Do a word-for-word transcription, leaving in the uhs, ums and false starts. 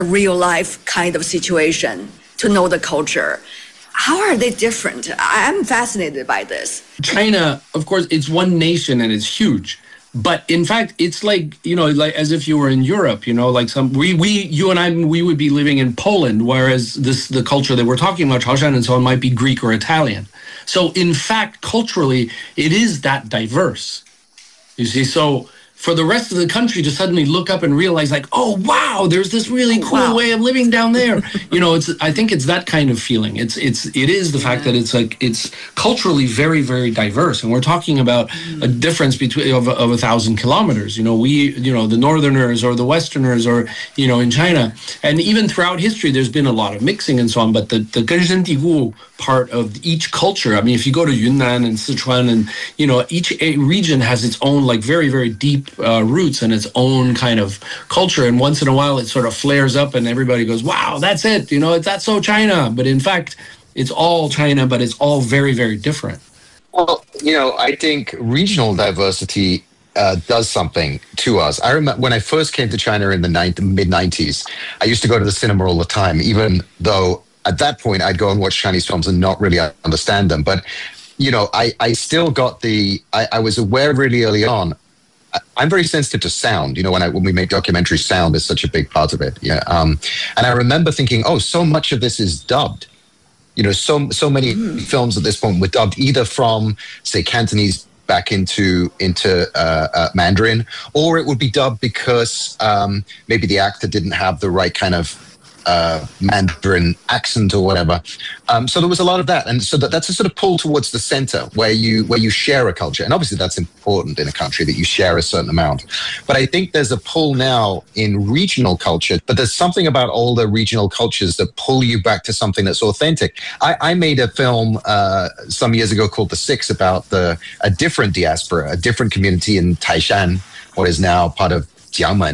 real life kind of situation to know the culture. How are they different? I'm fascinated by this. China, of course, it's one nation and it's huge. But in fact, it's like, you know, like as if you were in Europe, you know, like some, we, we, you and I, we would be living in Poland, whereas this, the culture that we're talking about, Chaoshan and so on, might be Greek or Italian. So in fact, culturally, it is that diverse. You see, so for the rest of the country to suddenly look up and realize like, oh, wow, there's this really cool wow. way of living down there. You know, it's, I think it's that kind of feeling. It's, it's, it is the yeah. fact that it's like, it's culturally very, very diverse. And we're talking about mm. a difference between of, of a thousand kilometers. You know, we, you know, the Northerners or the Westerners or, you know, in China. And even throughout history, there's been a lot of mixing and so on. But the, the Genshen Digu part of each culture, I mean, if you go to Yunnan and Sichuan and, you know, each region has its own like very, very deep Uh, roots and its own kind of culture, and once in a while it sort of flares up and everybody goes, wow, that's it, you know, that's so China. But in fact, it's all China, but it's all very, very different. Well, you know, I think regional diversity uh, does something to us. I remember when I first came to China in the mid nineties, I used to go to the cinema all the time, even though at that point I'd go and watch Chinese films and not really understand them. But, you know, I, I still got the, I, I was aware really early on, I'm very sensitive to sound. You know, when I when we make documentaries, sound is such a big part of it. Yeah, um, and I remember thinking, oh, so much of this is dubbed. You know, so so many mm. films at this point were dubbed either from, say, Cantonese back into into uh, uh, Mandarin, or it would be dubbed because um, maybe the actor didn't have the right kind of uh, Mandarin accent or whatever. Um, so there was a lot of that, and so that, that's a sort of pull towards the center where you where you share a culture, and obviously that's important in a country that you share a certain amount. But I think there's a pull now in regional culture, but there's something about all the regional cultures that pull you back to something that's authentic. I, I made a film uh, some years ago called The Six about the a different diaspora, a different community in Taishan, what is now part of Jiangmen.